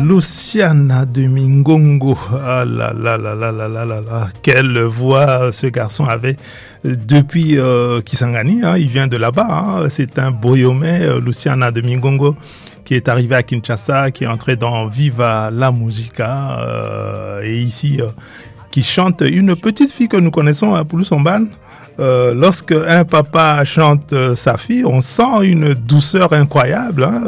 Luciana de Mingongo. Ah là là là là là là là là. Quelle voix ce garçon avait depuis Kisangani. Hein, il vient de là-bas. Hein. C'est un Boyomais, Luciana de Mingongo, qui est arrivé à Kinshasa, qui est entré dans Viva la Musica. Et ici, qui chante une petite fille que nous connaissons à Poulousomban. Lorsque un papa chante sa fille, on sent une douceur incroyable. Hein,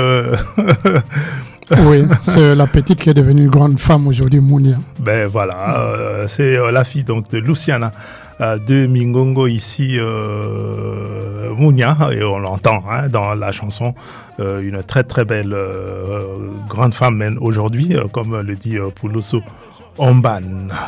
Oui, c'est la petite qui est devenue une grande femme aujourd'hui, Mounia. Ben voilà, c'est la fille donc de Luciana de Mingongo ici, Mounia, et on l'entend hein, dans la chanson, une très très belle grande femme même aujourd'hui, comme le dit Poulousso Omban.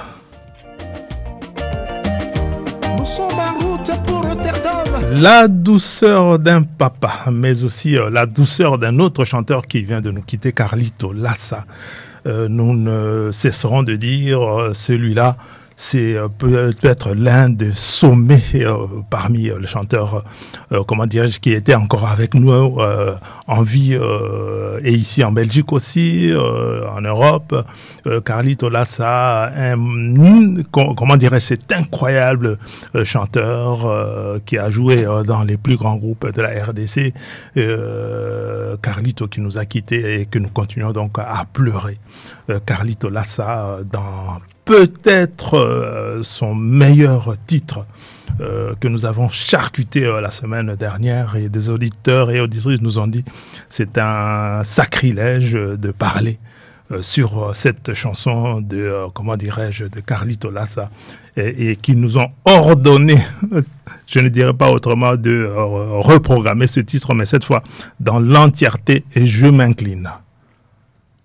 Nous sommes en route pour Rotterdam. La douceur d'un papa, mais aussi la douceur d'un autre chanteur qui vient de nous quitter, Carlito Lassa. Nous ne cesserons de dire celui-là, c'est peut-être l'un des sommets parmi les chanteurs, comment dirais-je, qui étaient encore avec nous en vie et ici en Belgique aussi, en Europe. Carlito Lassa, comment dirais-je, cet incroyable chanteur qui a joué dans les plus grands groupes de la RDC. Carlito qui nous a quittés et que nous continuons donc à pleurer. Carlito Lassa dans peut-être son meilleur titre que nous avons charcuté la semaine dernière, et des auditeurs et auditrices nous ont dit c'est un sacrilège de parler sur cette chanson de, comment dirais-je, de Carlito Lassa, et qui nous ont ordonné, je ne dirais pas autrement, de reprogrammer ce titre, mais cette fois dans l'entièreté, et je m'incline.